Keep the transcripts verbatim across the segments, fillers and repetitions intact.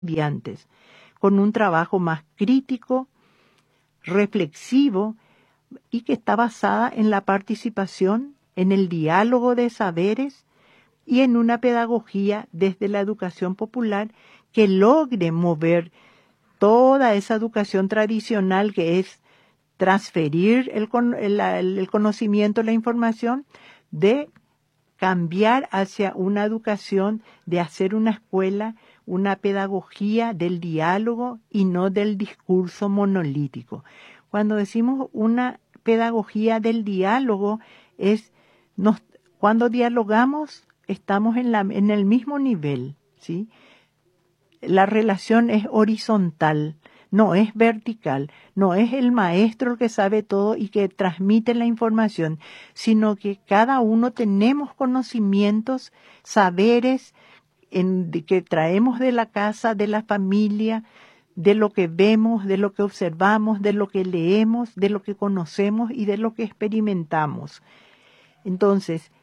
estudiantes, con un trabajo más crítico, reflexivo y que está basada en la participación, en el diálogo de saberes y en una pedagogía desde la educación popular que logre mover toda esa educación tradicional que es transferir el, el, el conocimiento, la información, de cambiar hacia una educación, de hacer una escuela, una pedagogía del diálogo y no del discurso monolítico. Cuando decimos una pedagogía del diálogo, es nos, cuando dialogamos estamos en, la, en el mismo nivel, ¿sí? La relación es horizontal, no es vertical, no es el maestro el que sabe todo y que transmite la información, sino que cada uno tenemos conocimientos, saberes en, de, que traemos de la casa, de la familia, de lo que vemos, de lo que observamos, de lo que leemos, de lo que conocemos y de lo que experimentamos. Entonces,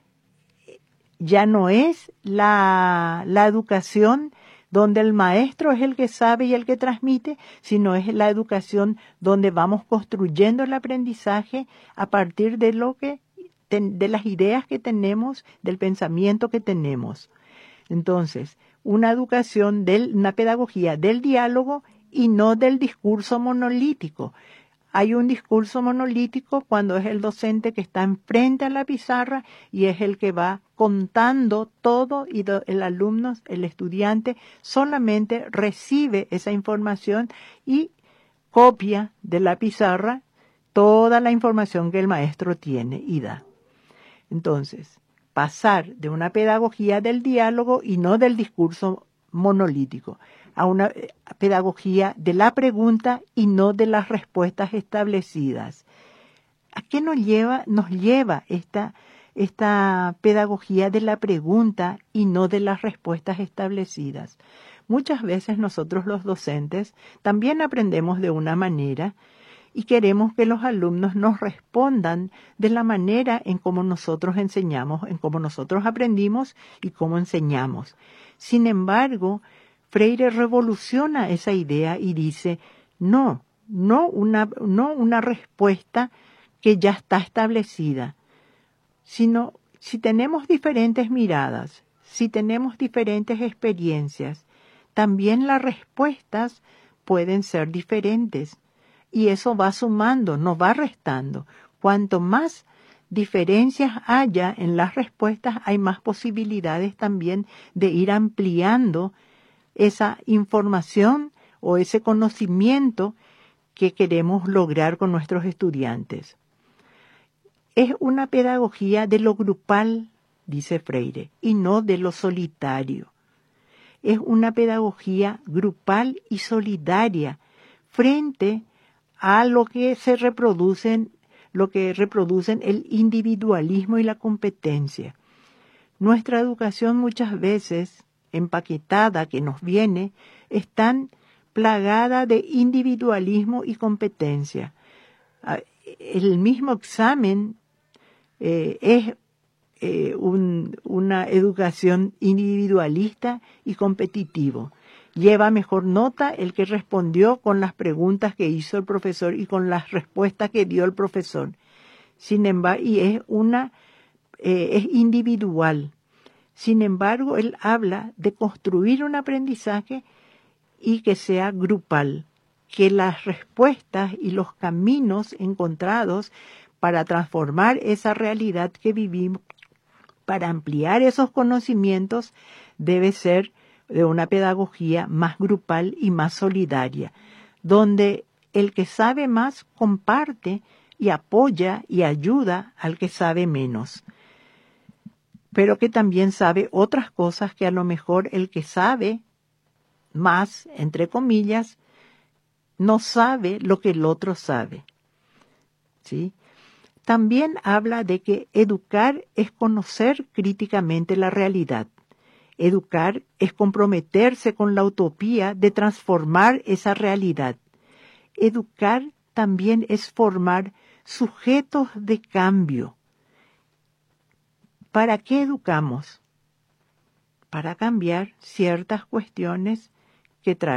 ya no es la, la educación donde el maestro es el que sabe y el que transmite, sino es la educación donde vamos construyendo el aprendizaje a partir de lo que, de las ideas que tenemos, del pensamiento que tenemos. Entonces, una educación, del, una pedagogía del diálogo y no del discurso monolítico. Hay un discurso monolítico cuando es el docente que está enfrente a la pizarra y es el que va contando todo y el alumno, el estudiante, solamente recibe esa información y copia de la pizarra toda la información que el maestro tiene y da. Entonces, pasar de una pedagogía del diálogo y no del discurso monolítico a una pedagogía de la pregunta y no de las respuestas establecidas. ¿A qué nos lleva, nos lleva esta, esta pedagogía de la pregunta y no de las respuestas establecidas? Muchas veces nosotros los docentes también aprendemos de una manera y queremos que los alumnos nos respondan de la manera en cómo nosotros enseñamos, en cómo nosotros aprendimos y cómo enseñamos. Sin embargo, Freire revoluciona esa idea y dice, no, no una, no una respuesta que ya está establecida, sino si tenemos diferentes miradas, si tenemos diferentes experiencias, también las respuestas pueden ser diferentes. Y eso va sumando, no va restando. Cuanto más diferencias haya en las respuestas, hay más posibilidades también de ir ampliando esa información o ese conocimiento que queremos lograr con nuestros estudiantes. Es una pedagogía de lo grupal, dice Freire, y no de lo solitario. Es una pedagogía grupal y solidaria frente a lo que se reproducen, lo que reproducen el individualismo y la competencia. Nuestra educación muchas veces, empaquetada que nos viene, es tan plagada de individualismo y competencia. El mismo examen eh, es eh, un, una educación individualista y competitivo. Lleva mejor nota el que respondió con las preguntas que hizo el profesor y con las respuestas que dio el profesor. Sin embargo, y es una eh, es individual. Sin embargo, él habla de construir un aprendizaje y que sea grupal, que las respuestas y los caminos encontrados para transformar esa realidad que vivimos, para ampliar esos conocimientos, debe ser de una pedagogía más grupal y más solidaria, donde el que sabe más comparte y apoya y ayuda al que sabe menos, pero que también sabe otras cosas que a lo mejor el que sabe más, entre comillas, no sabe lo que el otro sabe. ¿Sí? También habla de que educar es conocer críticamente la realidad. Educar es comprometerse con la utopía de transformar esa realidad. Educar también es formar sujetos de cambio. ¿Para qué educamos? Para cambiar ciertas cuestiones que trae